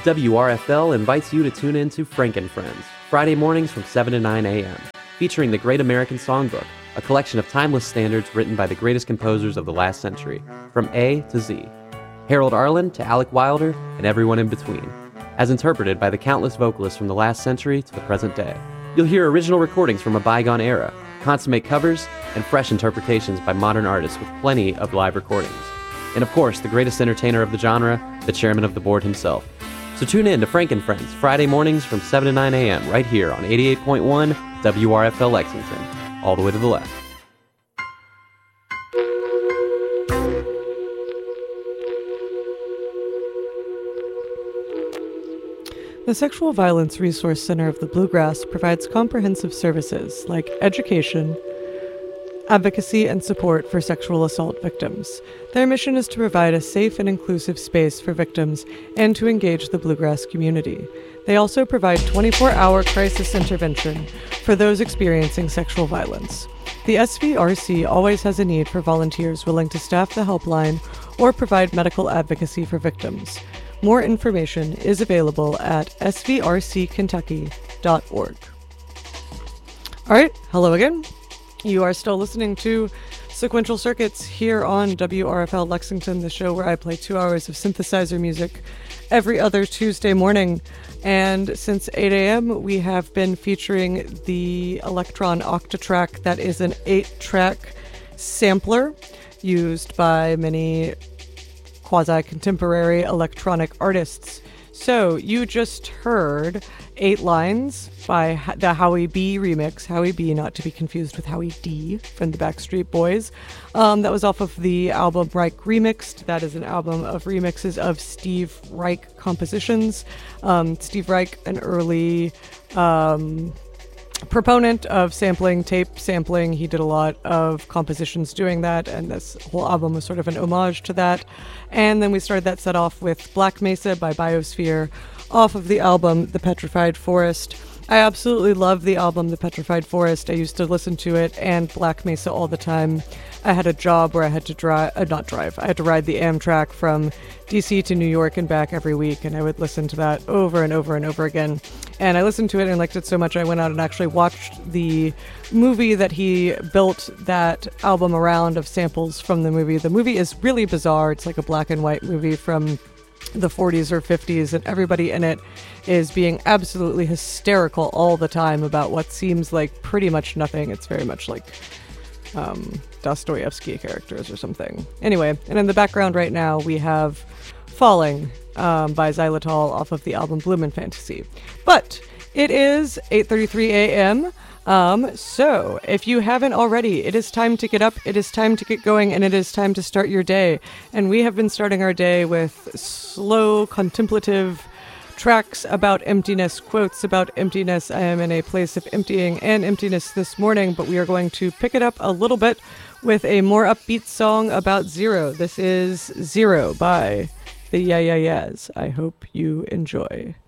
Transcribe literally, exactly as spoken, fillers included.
W R F L invites you to tune in to Frank and Friends, Friday mornings from seven to nine a.m., featuring the Great American Songbook, a collection of timeless standards written by the greatest composers of the last century, from A to Z. Harold Arlen to Alec Wilder and everyone in between, as interpreted by the countless vocalists from the last century to the present day. You'll hear original recordings from a bygone era, consummate covers, and fresh interpretations by modern artists with plenty of live recordings. And of course, the greatest entertainer of the genre, the chairman of the board himself. So tune in to Frank and Friends, Friday mornings from seven to nine a.m. right here on eighty-eight point one W R F L Lexington, all the way to the left. The Sexual Violence Resource Center of the Bluegrass provides comprehensive services like education, advocacy, and support for sexual assault victims. Their mission is to provide a safe and inclusive space for victims and to engage the Bluegrass community. They also provide twenty-four hour crisis intervention for those experiencing sexual violence. The S V R C always has a need for volunteers willing to staff the helpline or provide medical advocacy for victims. More information is available at s v r c kentucky dot org. All right, hello again. You are still listening to Sequential Circuits here on W R F L Lexington, the show where I play two hours of synthesizer music every other Tuesday morning. And since eight a.m., we have been featuring the Electron Octatrack. That is an eight-track sampler used by many quasi-contemporary electronic artists. So you just heard Eight Lines by the Howie B remix. Howie B, not to be confused with Howie D from the Backstreet Boys. Um, that was off of the album Reich Remixed. That is an album of remixes of Steve Reich compositions. Um, Steve Reich, an early um, proponent of sampling, tape sampling. He did a lot of compositions doing that, and this whole album was sort of an homage to that. And then we started that set off with Black Mesa by Biosphere off of the album The Petrified Forest. I absolutely love the album The Petrified Forest. I used to listen to it and Black Mesa all the time. I had a job where I had to drive, uh, not drive, I had to ride the Amtrak from D C to New York and back every week, and I would listen to that over and over and over again. And I listened to it and liked it so much I went out and actually watched the movie that he built that album around of samples from the movie. The movie is really bizarre. It's like a black and white movie from the forties or fifties, and everybody in it is being absolutely hysterical all the time about what seems like pretty much nothing. It's very much like um, Dostoevsky characters or something. Anyway, and in the background right now we have Falling um, by Xylitol off of the album Bloomin' Fantasy. But it is eight thirty-three a.m., Um, so, if you haven't already, it is time to get up, it is time to get going, and it is time to start your day. And we have been starting our day with slow, contemplative tracks about emptiness, quotes about emptiness. I am in a place of emptying and emptiness this morning, but we are going to pick it up a little bit with a more upbeat song about zero. This is Zero by the Yeah Yeah Yeahs. I hope you enjoy.